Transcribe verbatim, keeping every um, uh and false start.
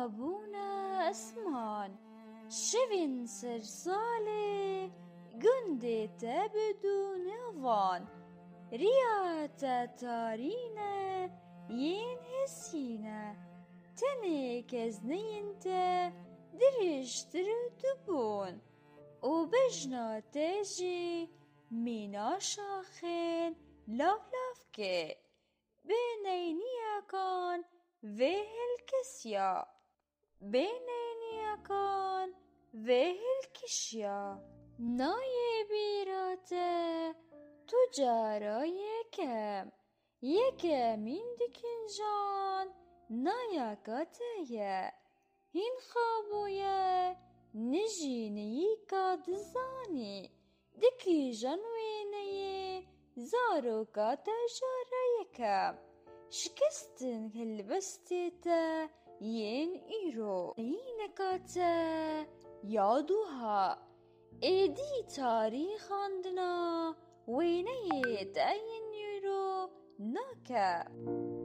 بونا اسمان شوین سرساله گنده تبدو نوان ریاتا تارینه ین حسینه تنه کزنین تا درشتر دبون و بجنا تجی مینا شاخن لاف لاف که بینینی کان و هلکسیا بینینی کان و هلکشیا نای بیراته تجارا یکم یکمین دکنجان نایا کاتیه هین خوابویه نجینی کادزانی دکی جنوینه زارو کاتا جارا یکم شکستن هلبستیتا ین ایرو اینکاتا یادوها ایدی تاریخ خاندنا وینه داین یورو ناکا